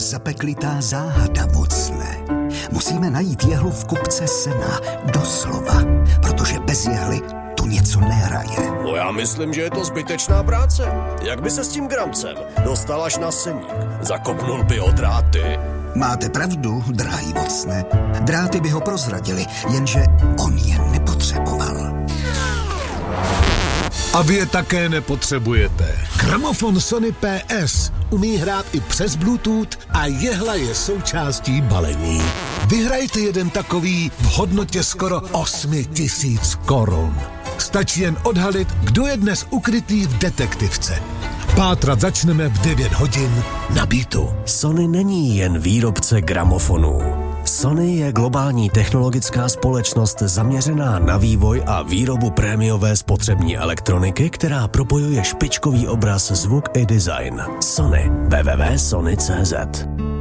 zapeklitá záhada, Vocne. Musíme najít jehlu v kupce sena, doslova, protože bez jehly tu něco nehraje. No já myslím, že je to zbytečná práce. Jak by se s tím gramcem dostal až na seník? Zakopnul by o dráty. Máte pravdu, drahý Vocne. Dráty by ho prozradili, jenže on je nepotřeboval. A vy je také nepotřebujete. Gramofon Sony PS umí hrát i přes Bluetooth a jehla je součástí balení. Vyhrajte jeden takový v hodnotě skoro 8 000 korun. Stačí jen odhalit, kdo je dnes ukrytý v detektivce. Pátrat začneme v 9 hodin na Beatu. Sony není jen výrobce gramofonů. Sony je globální technologická společnost zaměřená na vývoj a výrobu prémiové spotřební elektroniky, která propojuje špičkový obraz, zvuk i design. Sony. www.sony.cz